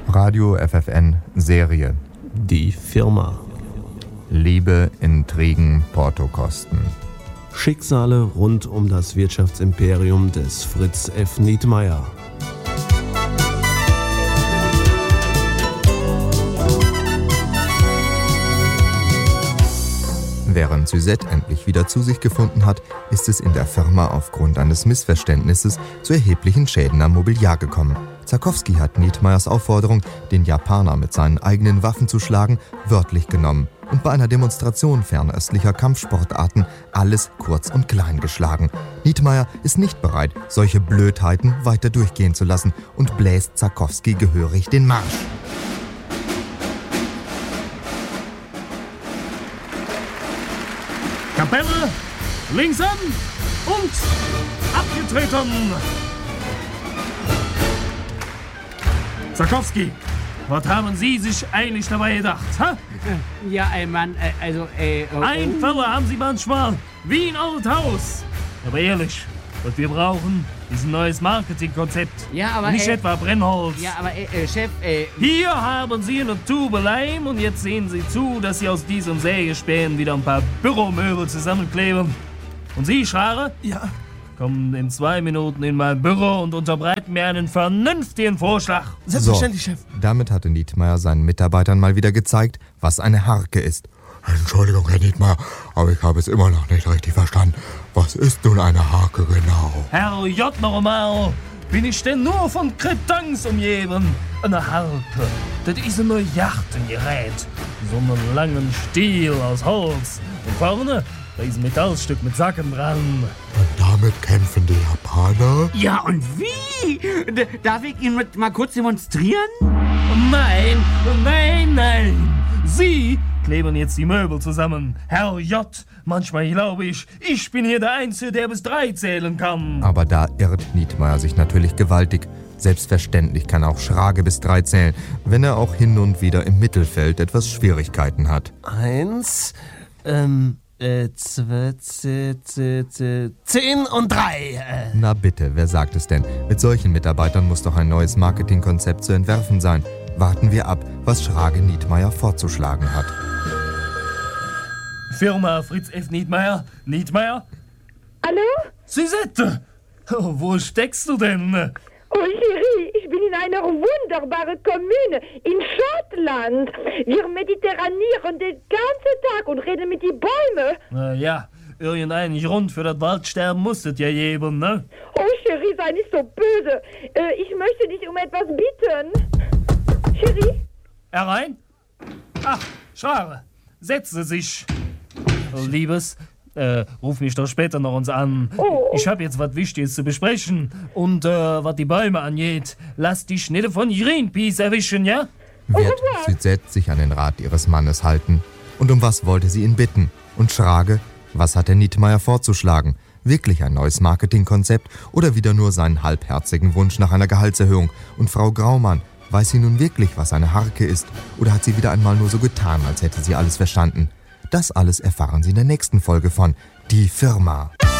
Radio FFN Serie. Die Firma. Liebe, Intrigen, Portokosten. Schicksale rund um das Wirtschaftsimperium des Fritz F. Nietmeyer. Während Suzette endlich wieder zu sich gefunden hat, ist es in der Firma aufgrund eines Missverständnisses zu erheblichen Schäden am Mobiliar gekommen. Zakowski hat Nietmeyers Aufforderung, den Japaner mit seinen eigenen Waffen zu schlagen, wörtlich genommen und bei einer Demonstration fernöstlicher Kampfsportarten alles kurz und klein geschlagen. Nietmeyer ist nicht bereit, solche Blödheiten weiter durchgehen zu lassen und bläst Zakowski gehörig den Marsch. Kapelle, links an und abgetreten. Zakowski, was haben Sie sich eigentlich dabei gedacht? Ha? Ja, Mann, Einfälle haben Sie manchmal wie ein altes Haus. Aber ehrlich, was wir brauchen, ist ein neues Marketingkonzept. Ja, aber nicht etwa Brennholz. Ja, aber Chef, Hier haben Sie eine Tube Leim und jetzt sehen Sie zu, dass Sie aus diesen Sägespänen wieder ein paar Büromöbel zusammenkleben. Und Sie, Schare? Ja. Kommen in 2 Minuten in mein Büro und unterbreiten mir einen vernünftigen Vorschlag. Selbstverständlich, Chef. Damit hatte Nietmeyer seinen Mitarbeitern mal wieder gezeigt, was eine Harke ist. Entschuldigung, Herr Nietmeyer, aber ich habe es immer noch nicht richtig verstanden. Was ist nun eine Harke genau? Herr J. normal, bin ich denn nur von Kretanz umgeben? Eine Harke, das ist ein Jachtengerät. So einen langen Stiel aus Holz. Und vorne, da ist ein Metallstück mit Sacken dran. Und damit kämpfen die Japaner? ja, und wie? Darf ich Ihnen mal kurz demonstrieren? Nein, nein, nein. Sie kleben jetzt die Möbel zusammen. Herr J., manchmal glaube ich bin hier der Einzige, der bis 3 zählen kann. Aber da irrt Nietmeyer sich natürlich gewaltig. Selbstverständlich kann auch Schrage bis 3 zählen, wenn er auch hin und wieder im Mittelfeld etwas Schwierigkeiten hat. 1, 2, 10 und 3. Na bitte, wer sagt es denn? Mit solchen Mitarbeitern muss doch ein neues Marketingkonzept zu entwerfen sein. Warten wir ab, was Schrage Nietmeyer vorzuschlagen hat. Firma Fritz F. Nietmeyer. Nietmeyer? Hallo? Suzette! Oh, wo steckst du denn? Oh, Chérie, ich bin in einer wunderbaren Kommune in Schottland. Wir mediterranieren den ganzen Tag und reden mit den Bäumen. Na ja, irgendeinen Grund für das Waldsterben musstet ja geben, ne? Oh, Chérie, sei nicht so böse. Ich möchte dich um etwas bitten. Chérie? Herein? Ach, Schare, setze sich. Oh, Liebes, ruf mich doch später noch uns an. Oh. Ich hab jetzt was Wichtiges zu besprechen. Und was die Bäume angeht, lass dich nicht von Greenpeace erwischen, ja? Wird Suzette sich an den Rat ihres Mannes halten? Und um was wollte sie ihn bitten? Und Schrage, was hat der Nietmeyer vorzuschlagen? Wirklich ein neues Marketingkonzept oder wieder nur seinen halbherzigen Wunsch nach einer Gehaltserhöhung? Und Frau Graumann, weiß sie nun wirklich, was eine Harke ist? Oder hat sie wieder einmal nur so getan, als hätte sie alles verstanden? Das alles erfahren Sie in der nächsten Folge von Die Firma.